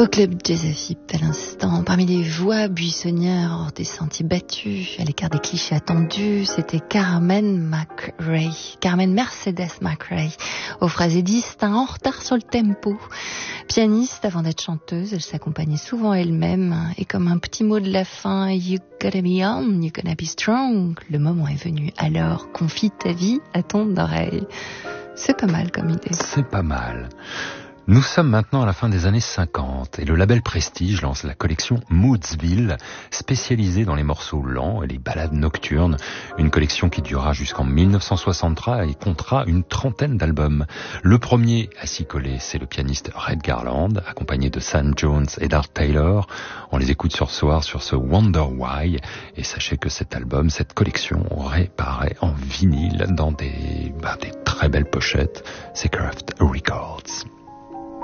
Au club Jazz à l'instant, parmi les voix buissonnières des sentiers battus, à l'écart des clichés attendus, c'était Carmen McRae, Carmen Mercedes McRae, aux phrases distinctes, en retard sur le tempo. Pianiste avant d'être chanteuse, elle s'accompagnait souvent elle-même, et comme un petit mot de la fin, you gotta be on, you gotta be strong, le moment est venu, alors confie ta vie à ton oreille. C'est pas mal comme idée. C'est pas mal. Nous sommes maintenant à la fin des années 50 et le label Prestige lance la collection Moodsville, spécialisée dans les morceaux lents et les ballades nocturnes. Une collection qui durera jusqu'en 1963 et comptera une trentaine d'albums. Le premier à s'y coller, c'est le pianiste Red Garland, accompagné de Sam Jones et Dart Taylor. On les écoute ce soir sur ce Wonder Why. Et sachez que cet album, cette collection, paraît en vinyle dans des très belles pochettes. C'est Kraft Records.